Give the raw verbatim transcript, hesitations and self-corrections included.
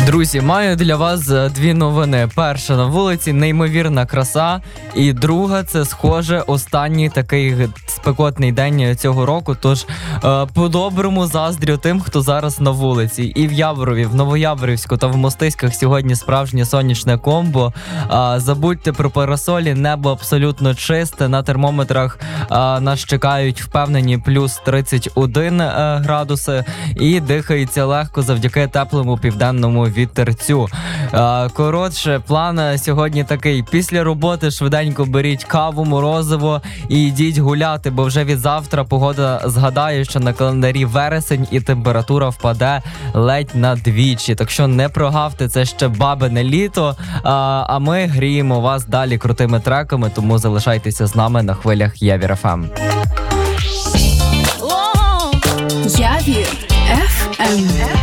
Друзі, маю для вас е, дві новини. Перша, на вулиці неймовірна краса, і друга, це схоже останній такий г- спекотний день цього року. Тож е, по-доброму заздрю тим, хто зараз на вулиці. І в Яворові, в Новояворівську та в Мостиськах сьогодні справжнє сонячне комбо. Е, забудьте про парасолі, небо абсолютно чисте. На термометрах е, нас чекають впевнені плюс тридцять один е, градуси, і дихається легко завдяки теплому південному вітерцю. Е, коротше, план сьогодні такий: після роботи швиденько беріть каву, морозиво і йдіть гуляти, бо вже від завтра погода згадає, що на календарі вересень і температура впаде ледь на двічі. Так що не прогавте, це ще бабине літо, а, а ми гріємо вас далі крутими треками, тому залишайтеся з нами на хвилях Явір еф ем. Явір еф ем.